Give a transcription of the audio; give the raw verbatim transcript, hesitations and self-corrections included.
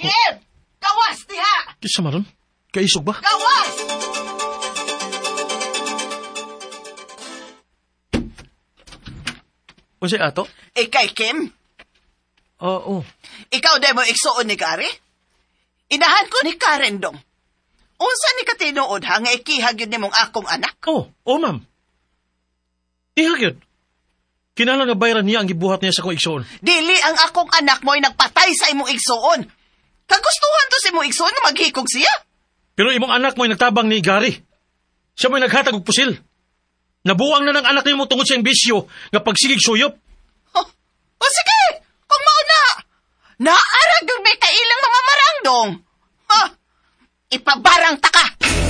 Kim! Gawas diha! Kisa maron? Kaisog ba? Gawas! Unsay ato? Ikay, Kim? Oo. Ikaw day mo iksuon ni Kari? Inahan ko ni Karen dong. Unsa ni katinuod ha nga ikihag yun nimong akong anak? Oh, oh ma'am. Ihag yun. Kinala nga bayaran niya ang gibuhat niya sa kong igsoon. Dili ang akong anak mo'y nagpatay sa imong igsuon. Kagustuhan to sa imong igsuon nga maghikog siya. Pero imong anak mo'y nagtabang ni Gary. Siya mo'y naghatag og pusil. Nabuang na ng anak niyo mo tungod siyang bisyo nga pagsigig suyop. Oh, o sige, kung mauna. Naarag yung may kailang mamamarang dong. Ha, ipabarang ta ka.